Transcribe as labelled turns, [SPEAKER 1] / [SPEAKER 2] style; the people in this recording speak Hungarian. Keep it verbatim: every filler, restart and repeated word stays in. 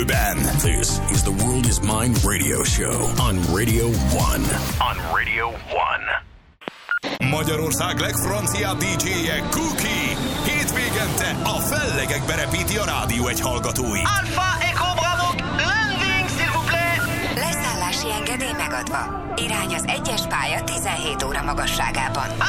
[SPEAKER 1] Ben, this is the World is Mine radio show on Radio One. On Radio One. Magyarország legfranciább dé dzséje Cookie. Hétvégente a fellegekbe repíti a rádió egy hallgatóit.
[SPEAKER 2] Alpha Echo Bravo, landing s'il vous plaît.
[SPEAKER 3] Leszállási engedély megadva. Irány az egyes pálya tizenhét óra magasságában.